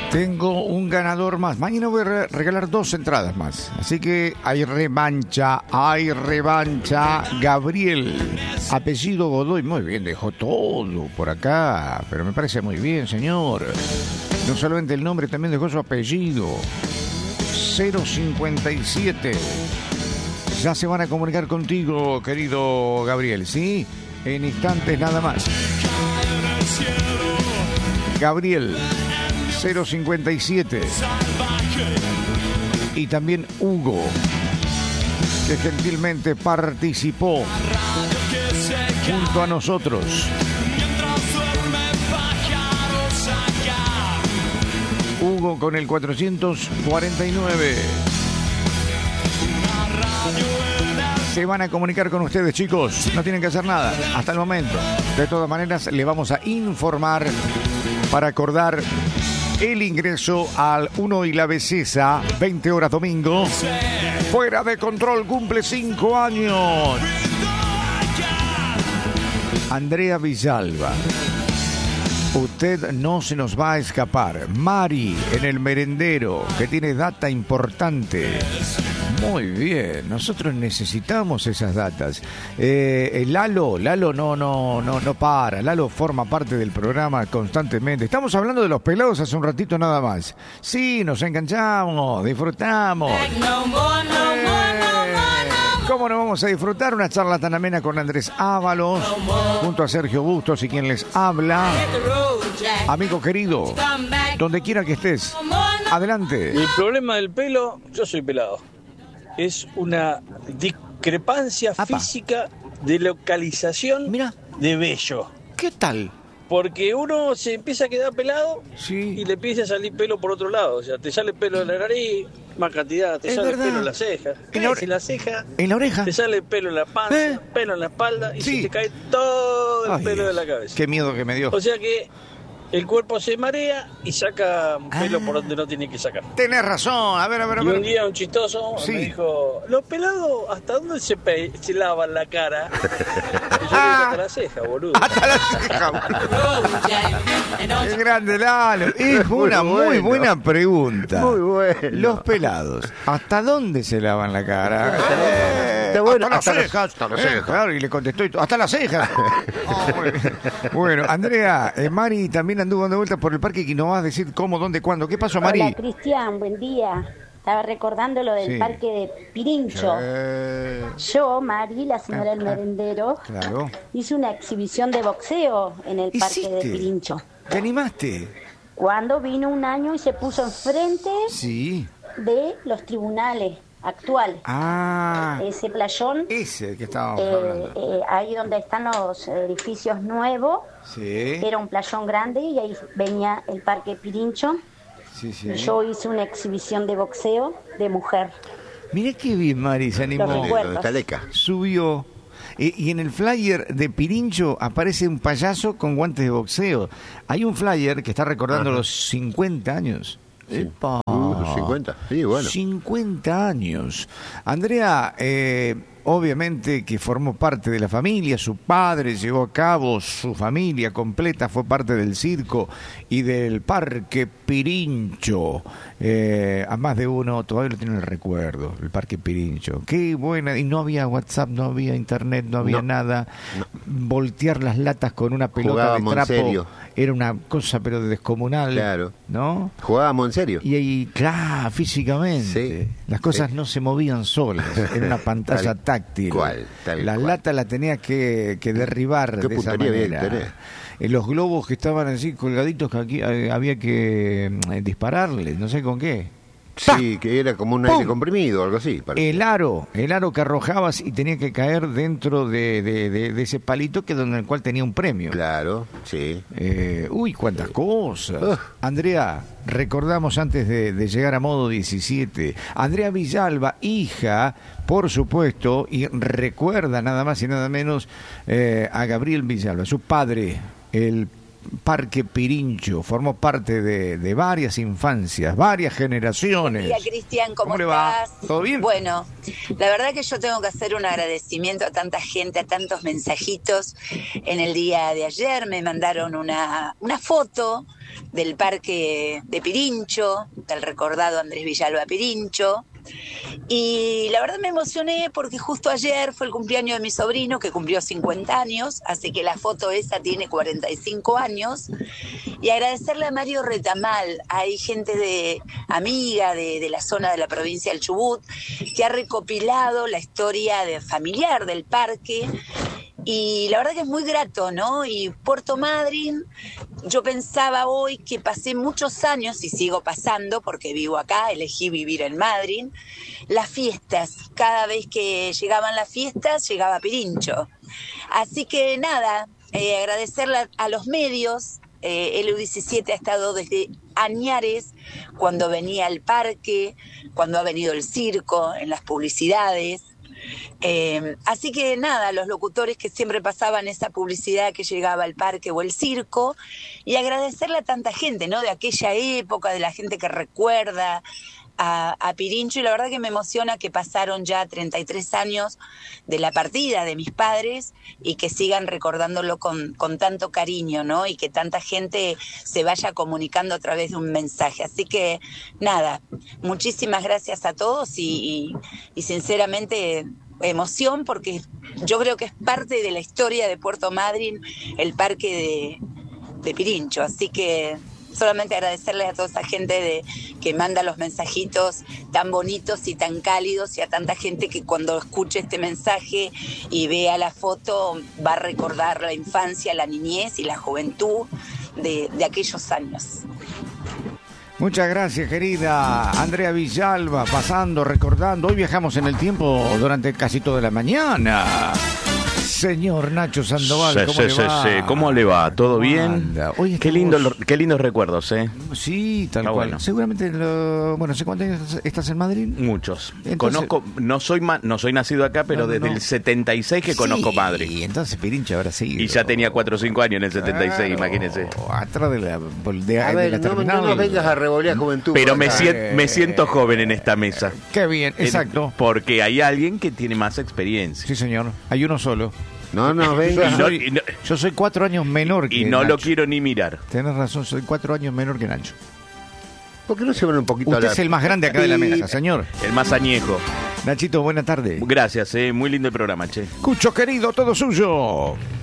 Tengo un ganador más. Mañana voy a regalar 2 entradas más. Así que hay revancha, hay revancha. Gabriel, apellido Godoy. Muy bien, dejó todo por acá. Pero me parece muy bien, señor. No solamente el nombre, también dejó su apellido. 057. Ya se van a comunicar contigo, querido Gabriel, ¿sí? En instantes nada más. Gabriel 057 y también Hugo, que gentilmente participó junto a nosotros. Hugo con el 449. Se van a comunicar con ustedes, chicos. No tienen que hacer nada hasta el momento. De todas maneras, le vamos a informar para acordar el ingreso al 1 y la Becesa, 20 horas domingo. Fuera de control, cumple 5 años. Andrea Villalba. Usted no se nos va a escapar. Mari en el merendero, que tiene data importante. Muy bien, nosotros necesitamos esas datas. Lalo no para. Lalo forma parte del programa constantemente. Estamos hablando de los pelados hace un ratito nada más. Sí, nos enganchamos, disfrutamos. ¿Cómo no vamos a disfrutar una charla tan amena con Andrés Ábalos, junto a Sergio Bustos y quien les habla? Amigo querido, donde quiera que estés, adelante. El problema del pelo, yo soy pelado. Es una discrepancia física de localización. Mira. De vello. ¿Qué tal? Porque uno se empieza a quedar pelado y le empieza a salir pelo por otro lado. O sea, te sale pelo de la nariz, más cantidad, te sale pelo en la ceja. En la ceja. En la oreja. Te sale pelo en la panza, pelo en la espalda y se te cae todo el pelo de la cabeza. Qué miedo que me dio. O sea que el cuerpo se marea y saca pelo por donde no tiene que sacar. Tenés razón, a ver. Y un día un chistoso me dijo, los pelados, ¿hasta dónde se lavan la cara? Y yo le dije, hasta la ceja, boludo. Hasta la ceja. Qué grande, Lalo. Es una muy buena pregunta. Muy bueno. Los pelados, ¿hasta dónde se lavan la cara? Hasta las cejas. Claro, y le contestó, hasta las cejas. Bueno, Andrea, Mari también anduvo dando vueltas por el parque y nos vas a decir cómo, dónde, cuándo. ¿Qué pasó, Mari? Hola, Cristian, buen día. Estaba recordando lo del parque de Pirincho. Yo, Mari, la señora del merendero, hice una exhibición de boxeo en el parque de Pirincho. ¿Te animaste? Cuando vino un año y se puso enfrente de los tribunales actuales. Ese playón. Ese que estábamos hablando. Ahí donde están los edificios nuevos. Era un playón grande y ahí venía el parque Pirincho. Yo hice una exhibición de boxeo de mujer. Mirá qué bien, Mari, se animó. Subió. Y en el flyer de Pirincho aparece un payaso con guantes de boxeo. Hay un flyer que está recordando los 50 años. Sí. 50, sí, bueno. 50 años. Andrea, obviamente que formó parte de la familia, su padre llevó a cabo, su familia completa fue parte del circo y del parque Pirincho. A más de uno todavía lo tiene el recuerdo, el parque Pirincho. Qué buena, y no había WhatsApp, no había internet, no había nada. Voltear las latas con una pelota de trapo. En serio. Era una cosa pero descomunal. Claro. ¿No? Jugábamos en serio. Y ahí, claro, físicamente. Las cosas no se movían solas. Era una pantalla táctil. La lata la tenía que derribar de esa manera. Los globos que estaban así colgaditos, que aquí había que dispararles, no sé con qué. Sí, que era como un aire comprimido o algo así. El aro que arrojabas y tenía que caer dentro de ese palito en el cual tenía un premio. Claro, sí. Uy, cuántas cosas. Andrea, recordamos antes de llegar a modo 17, Andrea Villalba, hija, por supuesto, y recuerda nada más y nada menos a Gabriel Villalba, su padre, el Parque Pirincho. Formó parte de varias infancias, varias generaciones. Hola, Cristian, ¿cómo le estás? Va? ¿Todo bien? Bueno, la verdad que yo tengo que hacer un agradecimiento a tanta gente, a tantos mensajitos. En el día de ayer me mandaron una foto del Parque de Pirincho, del recordado Andrés Villalba Pirincho. Y la verdad me emocioné porque justo ayer fue el cumpleaños de mi sobrino, que cumplió 50 años, así que la foto esa tiene 45 años. Y agradecerle a Mario Retamal, hay gente amiga de la zona de la provincia del Chubut, que ha recopilado la historia familiar del parque. Y la verdad que es muy grato, ¿no? Y Puerto Madryn, yo pensaba hoy que pasé muchos años, y sigo pasando porque vivo acá, elegí vivir en Madryn, las fiestas. Cada vez que llegaban las fiestas, llegaba Pirincho. Así que nada, agradecerle a los medios. El U17 ha estado desde Añares, cuando venía al parque, cuando ha venido el circo, en las publicidades. Así que nada, los locutores que siempre pasaban esa publicidad que llegaba al parque o el circo, y agradecerle a tanta gente, ¿no? De aquella época, de la gente que recuerda a Pirincho, y la verdad que me emociona que pasaron ya 33 años de la partida de mis padres y que sigan recordándolo con tanto cariño, ¿no? Y que tanta gente se vaya comunicando a través de un mensaje. Así que nada, muchísimas gracias a todos y sinceramente emoción, porque yo creo que es parte de la historia de Puerto Madryn el parque de Pirincho. Así que solamente agradecerles a toda esa gente que manda los mensajitos tan bonitos y tan cálidos, y a tanta gente que cuando escuche este mensaje y vea la foto va a recordar la infancia, la niñez y la juventud de aquellos años. Muchas gracias, querida Andrea Villalba, pasando, recordando. Hoy viajamos en el tiempo durante casi toda la mañana. Señor Nacho Sandoval, ¿cómo le va? Sí. ¿Cómo le va? ¿Todo bien? Hoy qué lindos recuerdos, ¿eh? Sí, tal cual. Bueno. Seguramente, ¿hace cuántos años estás en Madrid? Muchos. Entonces, no soy nacido acá, pero desde el 76 que conozco Madrid. Y entonces Pirincho habrá seguido. Y ya tenía 4 o 5 años en el 76, imagínese. Atrás de la terminal. No vengas a revolear juventud. Pero me siento joven en esta mesa. Qué bien, exacto. Porque hay alguien que tiene más experiencia. Sí, señor. Hay uno solo. No, venga. Yo soy 4 años menor que y no Nacho. Lo quiero ni mirar. Tenés razón, soy 4 años menor que Nacho. ¿Por qué no se van un poquito Usted es el más grande acá de la mesa, señor. El más añejo. Nachito, buena tarde. Gracias, muy lindo el programa, che. Cucho querido, todo suyo.